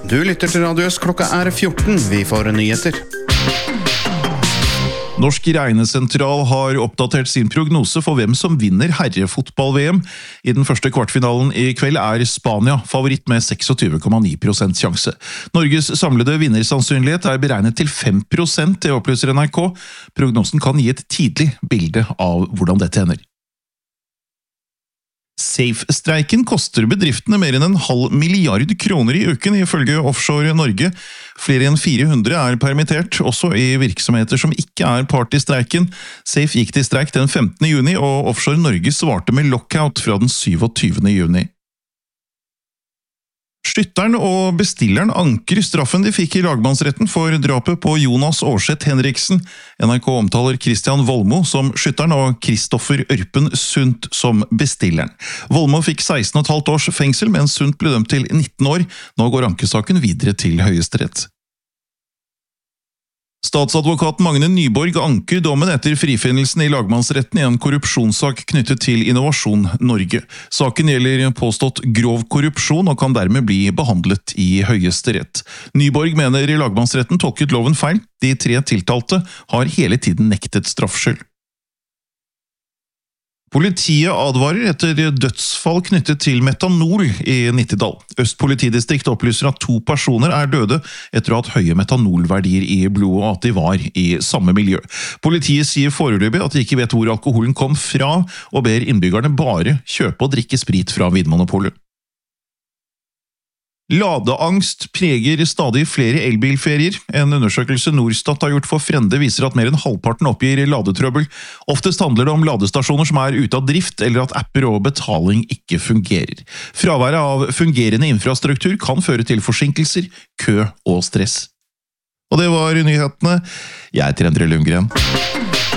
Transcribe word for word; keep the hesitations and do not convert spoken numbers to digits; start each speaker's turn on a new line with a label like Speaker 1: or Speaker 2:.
Speaker 1: Du lytter til Radio Øst, klokka er fjorten, vi får nyheter.
Speaker 2: Norsk regnesentral har oppdatert sin prognose for hvem som vinner herrefotball-V M. I den første kvartfinalen i kveld er Spania favoritt med tjueseks komma ni prosent sjanse. Norges samlede vinnersannsynlighet er beregnet til fem prosent, det opplyser N R K. Prognosen kan gi et tidlig bilde av hvordan dette ender. Safe-streiken koster bedriftene mer enn en halv milliard kroner i uken, ifølge Offshore Norge. Flere enn fire hundre er permittert, også i virksomheter som ikke er part i streiken. Safe gikk til streik den femtende juni, og Offshore Norge svarte med lockout fra den syvogtyvende juni. Skytteren og bestilleren anker straffen de fikk i lagmannsretten for drapet på Jonas Aarseth Henriksen. N R K omtaler Christian Volmo som skytteren og Kristoffer Ørpen Sundt som bestilleren. Volmo fikk seksten og et halvt års fengsel, mens Sundt ble dømt til nitten år. Nå går ankesaken videre til Høyesterett. Statsadvokat Magne Nyborg anker dommen etter frifinnelsen i lagmannsretten i en korrupsjonssak knyttet til Innovasjon Norge. Saken gjelder påstått grov korrupsjon og kan dermed bli behandlet i Høyesterett. Nyborg mener lagmannsretten tolket loven feil. De tre tiltalte har hele tiden nektet straffskyld. Politiet advarer etter dødsfall knyttet til metanol i Nittedal. Øst politidistrikt opplyser at to personer er døde etter å ha hatt høye metanolverdier i blodet og at de var i samme miljø. Politiet sier foreløpig at de ikke vet hvor alkoholen kom fra, og ber innbyggerne bare kjøpe og drikke sprit fra Vinmonopolet. Ladeangst preger stadig flere elbilferier. En undersøkelse Norstat har gjort for Frende viser at mer enn halvparten oppgir ladetrøbbel. Oftest handler det om ladestasjoner som er ute av drift, eller at apper og betaling ikke fungerer. Fraværet av fungerende infrastruktur kan føre til forsinkelser, kø og stress. Og det var nyhetene. Jeg heter Endre Lundgren.